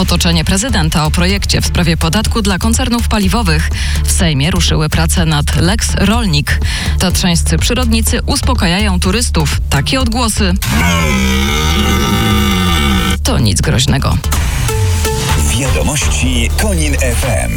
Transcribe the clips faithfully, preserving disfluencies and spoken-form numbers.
Otoczenie prezydenta o projekcie w sprawie podatku dla koncernów paliwowych. W Sejmie ruszyły prace nad Lex Rolnik. Tatrzańscy przyrodnicy uspokajają turystów. Takie odgłosy to nic groźnego. Wiadomości Konin F M.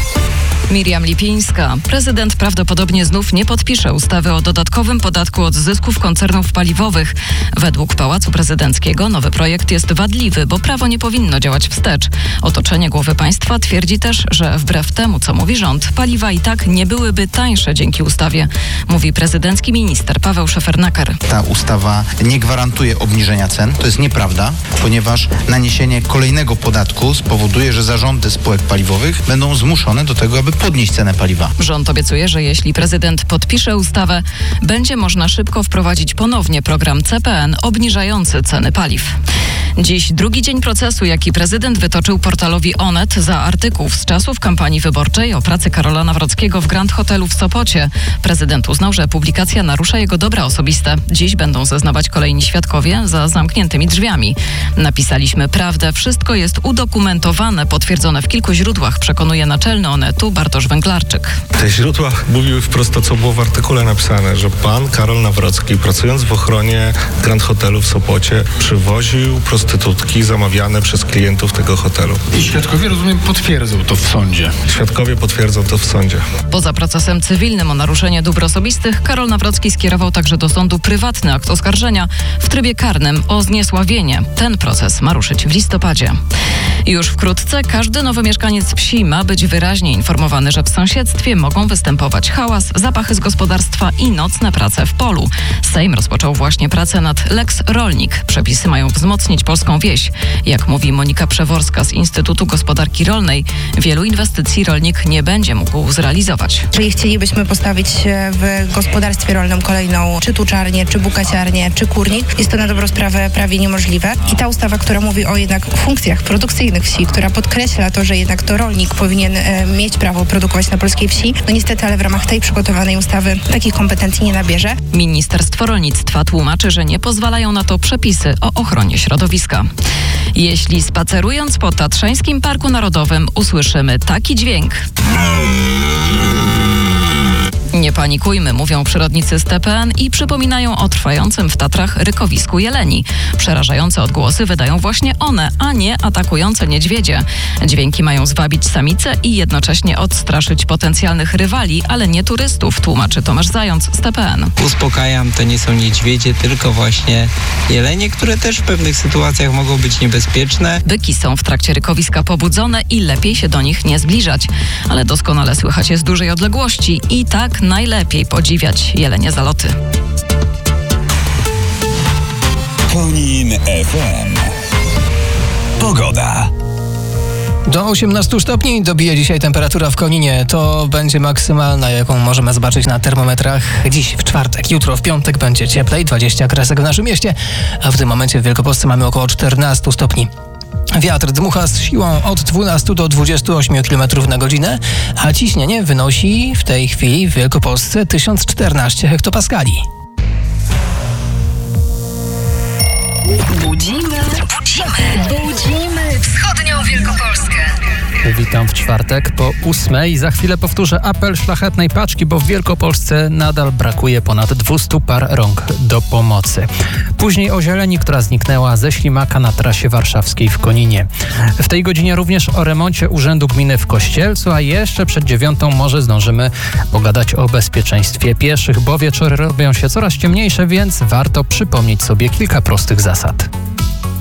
Miriam Lipińska. Prezydent prawdopodobnie znów nie podpisze ustawy o dodatkowym podatku od zysków koncernów paliwowych. Według Pałacu Prezydenckiego nowy projekt jest wadliwy, bo prawo nie powinno działać wstecz. Otoczenie głowy państwa twierdzi też, że wbrew temu, co mówi rząd, paliwa i tak nie byłyby tańsze dzięki ustawie, mówi prezydencki minister Paweł Szefernaker. Ta ustawa nie gwarantuje obniżenia cen. To jest nieprawda, ponieważ naniesienie kolejnego podatku spowoduje, że zarządy spółek paliwowych będą zmuszone do tego, aby podnieść cenę paliwa. Rząd obiecuje, że jeśli prezydent podpisze ustawę, będzie można szybko wprowadzić ponownie program C P N obniżający ceny paliw. Dziś drugi dzień procesu, jaki prezydent wytoczył portalowi Onet za artykuł z czasów kampanii wyborczej o pracy Karola Nawrockiego w Grand Hotelu w Sopocie. Prezydent uznał, że publikacja narusza jego dobra osobiste. Dziś będą zeznawać kolejni świadkowie za zamkniętymi drzwiami. Napisaliśmy prawdę, wszystko jest udokumentowane, potwierdzone w kilku źródłach, przekonuje naczelny Onetu Bartosz Węglarczyk. Te źródła mówiły wprost to, co było w artykule napisane, że pan Karol Nawrocki, pracując w ochronie Grand Hotelu w Sopocie, przywoził prostytutki zamawiane przez klientów tego hotelu. I świadkowie, rozumiem, potwierdzą to w sądzie. Świadkowie potwierdzą to w sądzie. Poza procesem cywilnym o naruszenie dóbr osobistych, Karol Nawrocki skierował także do sądu prywatny akt oskarżenia w trybie karnym o zniesławienie. Ten proces ma ruszyć w listopadzie. Już wkrótce każdy nowy mieszkaniec wsi ma być wyraźnie informowany, że w sąsiedztwie mogą występować hałas, zapachy z gospodarstwa i nocne prace w polu. Sejm rozpoczął właśnie pracę nad Lex Rolnik. Przepisy mają wzmocnić polską wieś. Jak mówi Monika Przeworska z Instytutu Gospodarki Rolnej, wielu inwestycji rolnik nie będzie mógł zrealizować. Jeżeli chcielibyśmy postawić w gospodarstwie rolnym kolejną czy tuczarnię, czy bukasiarnię, czy kurnik, jest to na dobrą sprawę prawie niemożliwe. I ta ustawa, która mówi o jednak funkcjach produkcyjnych wsi, która podkreśla to, że jednak to rolnik powinien e, mieć prawo produkować na polskiej wsi, no niestety, ale w ramach tej przygotowanej ustawy takich kompetencji nie nabierze. Ministerstwo Rolnictwa tłumaczy, że nie pozwalają na to przepisy o ochronie środowiska. Jeśli spacerując po Tatrzańskim Parku Narodowym usłyszymy taki dźwięk, nie panikujmy, mówią przyrodnicy z T P N i przypominają o trwającym w Tatrach rykowisku jeleni. Przerażające odgłosy wydają właśnie one, a nie atakujące niedźwiedzie. Dźwięki mają zwabić samice i jednocześnie odstraszyć potencjalnych rywali, ale nie turystów, tłumaczy Tomasz Zając z T P N. Uspokajam, to nie są niedźwiedzie, tylko właśnie jelenie, które też w pewnych sytuacjach mogą być niebezpieczne. Byki są w trakcie rykowiska pobudzone i lepiej się do nich nie zbliżać, ale doskonale słychać je z dużej odległości i tak najlepiej podziwiać jelenie zaloty. Konin F M. Pogoda. Do osiemnastu stopni dobije dzisiaj temperatura w Koninie. To będzie maksymalna, jaką możemy zobaczyć na termometrach dziś w czwartek. Jutro w piątek będzie cieplej, dwadzieścia kresek w naszym mieście, a w tym momencie w Wielkopolsce mamy około czternastu stopni. Wiatr dmucha z siłą od dwunastu do dwudziestu ośmiu kilometrów na godzinę, a ciśnienie wynosi w tej chwili w Wielkopolsce tysiąc czternaście hektopaskali. Budzimy, budzimy, budzimy wschodnią Wielkopolskę. Witam w czwartek po ósmej. Za chwilę powtórzę apel szlachetnej paczki, bo w Wielkopolsce nadal brakuje ponad dwustu par rąk do pomocy. Później o zieleni, która zniknęła ze ślimaka na trasie warszawskiej w Koninie. W tej godzinie również o remoncie Urzędu Gminy w Kościelcu, a jeszcze przed dziewiątą może zdążymy pogadać o bezpieczeństwie pieszych, bo wieczory robią się coraz ciemniejsze, więc warto przypomnieć sobie kilka prostych zasad.